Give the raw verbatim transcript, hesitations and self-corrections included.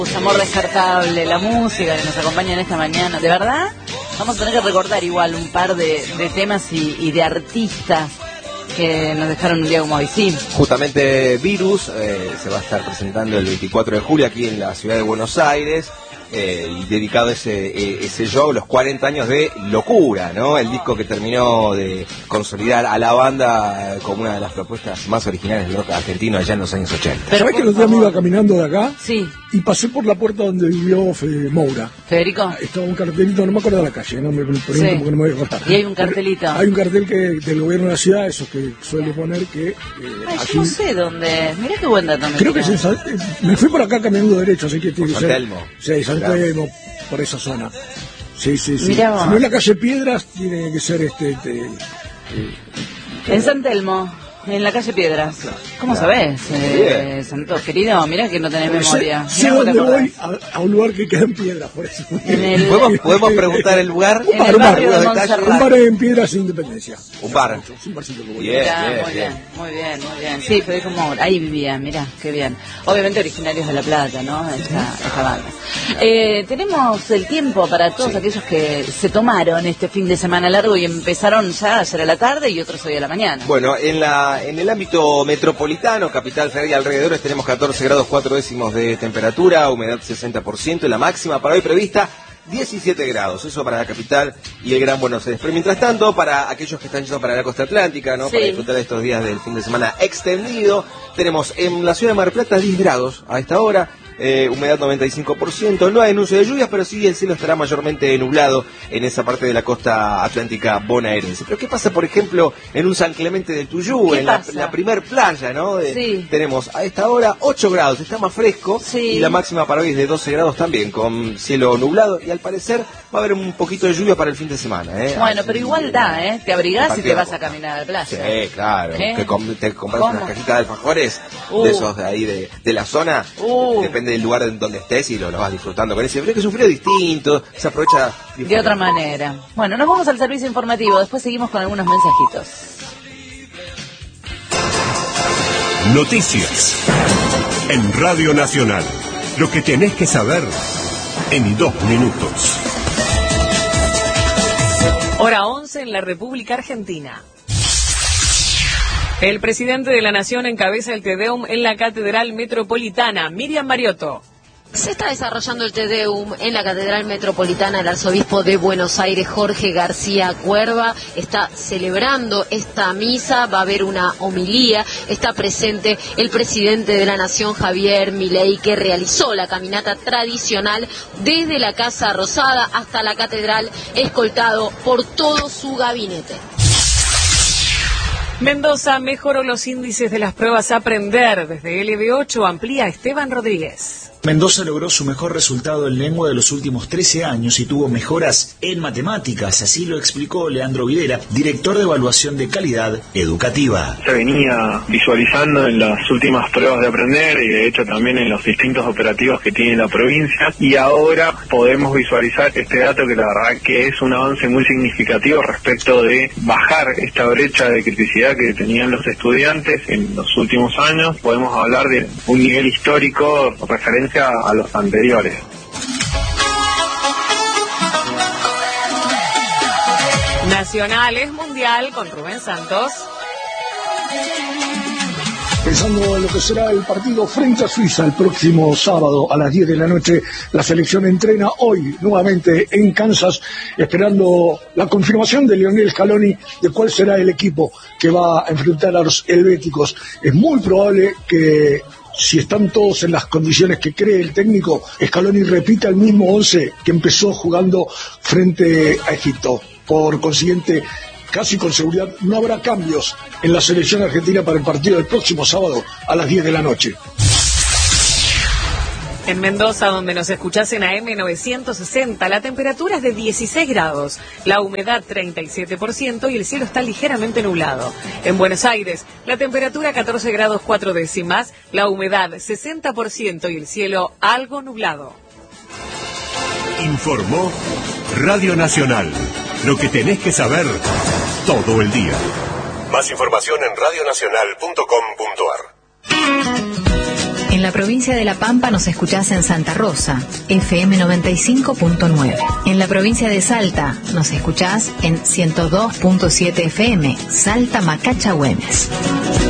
Amor descartable, la música que nos acompaña en esta mañana. De verdad, vamos a tener que recordar igual un par de, de temas y, y de artistas que nos dejaron un día como hoy. Sí. Justamente Virus eh, se va a estar presentando el veinticuatro de julio aquí en la ciudad de Buenos Aires. Eh, y dedicado ese, eh, ese show, los cuarenta años de Locura, ¿no? El disco que terminó de consolidar a la banda como una de las propuestas más originales del rock argentino allá en los años ochenta. ¿Sabés que el otro día me iba caminando de acá? Sí. Y pasé por la puerta donde vivió Fe, Moura. ¿Federico? Estaba un cartelito, no me acuerdo de la calle, no me pregunto sí. porque no me voy a contar. Y hay un cartelito. Hay un cartel que del gobierno de la ciudad, eso que suele poner que... Eh, Ay, aquí, yo no sé dónde. Mirá qué buen dato me Creo que es en San, me fui por acá caminando derecho, así que tiene que ser... San Telmo. Sí, San Telmo, por esa zona. Sí, sí, sí. Mirá vos. Si no es la calle Piedras, tiene que ser este... este eh, en San Telmo. En la calle Piedras. ¿Cómo claro. sabés, eh, Santos, querido? Mirá que no tenés Pero memoria. Sé, sé dónde voy a, a un lugar que queda en Piedras, por eso. En el, ¿Podemos, ¿Podemos preguntar el lugar? En el barrio de Montserrat. Un bar en Piedras sin Independencia. Un bar. Un barcito que voy. Bien, mirá, bien, muy bien. bien, muy bien, muy bien. Sí, Federico Moura, ahí vivía, mirá, qué bien. Obviamente originarios de La Plata, ¿no? Esta, esta banda. Eh, tenemos el tiempo para todos sí. aquellos que se tomaron este fin de semana largo y empezaron ya ayer a la tarde y otros hoy a la mañana. Bueno, en la en el ámbito metropolitano, Capital Federal y alrededores, tenemos catorce grados cuatro décimos de temperatura, humedad sesenta por ciento, y la máxima para hoy prevista diecisiete grados, eso para la capital y el Gran Buenos Aires. Pero mientras tanto, para aquellos que están yendo para la costa atlántica, ¿no? Sí. Para disfrutar de estos días del fin de semana extendido, tenemos en la ciudad de Mar del Plata diez grados a esta hora. Eh, humedad noventa y cinco por ciento, no hay anuncio de lluvias, pero sí el cielo estará mayormente nublado en esa parte de la costa atlántica bonaerense. Pero ¿qué pasa, por ejemplo, en un San Clemente del Tuyú, en la, la primer playa, ¿no? De, sí. Tenemos a esta hora ocho grados, está más fresco, sí. y la máxima para hoy es de doce grados también, con cielo nublado, y al parecer va a haber un poquito de lluvia para el fin de semana, ¿eh? Bueno, pero igual da, ¿eh? Te abrigás y te vas a caminar a la playa. Sí, claro. ¿Eh? Que com te compras unas cajitas de alfajores, uh. de esos de ahí de, de la zona, uh. depende del lugar en donde estés y lo, lo vas disfrutando con ese frío, que es un frío distinto, se aprovecha de otra manera. Bueno, nos vamos al servicio informativo, después seguimos con algunos mensajitos. Noticias en Radio Nacional, lo que tenés que saber en dos minutos. Hora once en la República Argentina. El presidente de la Nación encabeza el Te Deum en la Catedral Metropolitana. Miriam Mariotto. Se está desarrollando el Te Deum en la Catedral Metropolitana. El arzobispo de Buenos Aires, Jorge García Cuerva, está celebrando esta misa. Va a haber una homilía. Está presente el presidente de la Nación, Javier Milei, que realizó la caminata tradicional desde la Casa Rosada hasta la Catedral, escoltado por todo su gabinete. Mendoza mejoró los índices de las pruebas Aprender. Desde L B ocho amplía Esteban Rodríguez. Mendoza logró su mejor resultado en lengua de los últimos trece años y tuvo mejoras en matemáticas, así lo explicó Leandro Videra, director de evaluación de calidad educativa. Se venía visualizando en las últimas pruebas de Aprender y de hecho también en los distintos operativos que tiene la provincia, y ahora podemos visualizar este dato que la verdad que es un avance muy significativo respecto de bajar esta brecha de criticidad que tenían los estudiantes en los últimos años. Podemos hablar de un nivel histórico referente a los anteriores. Nacionales Mundial con Rubén Santos. Pensando en lo que será el partido frente a Suiza el próximo sábado a las diez de la noche, la selección entrena hoy nuevamente en Kansas, esperando la confirmación de Lionel Scaloni de cuál será el equipo que va a enfrentar a los helvéticos. Es muy probable que, si están todos en las condiciones que cree el técnico, Scaloni repita el mismo once que empezó jugando frente a Egipto. Por consiguiente, casi con seguridad no habrá cambios en la selección argentina para el partido del próximo sábado a las diez de la noche. En Mendoza, donde nos escuchás en A M novecientos sesenta, la temperatura es de dieciséis grados, la humedad treinta y siete por ciento y el cielo está ligeramente nublado. En Buenos Aires, la temperatura catorce grados cuatro décimas, la humedad sesenta por ciento y el cielo algo nublado. Informó Radio Nacional, lo que tenés que saber todo el día. Más información en radio nacional punto com punto a r. En la provincia de La Pampa nos escuchás en Santa Rosa, F M noventa y cinco punto nueve. En la provincia de Salta nos escuchás en ciento dos punto siete F M, Salta Macacha Güemes.